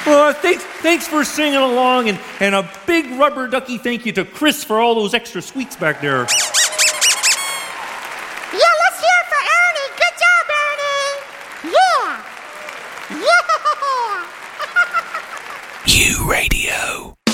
Thanks for singing along, and a big rubber ducky thank you to Chris for all those extra squeaks back there. Yeah, let's hear it for Ernie. Good job, Ernie. Yeah. U Radio.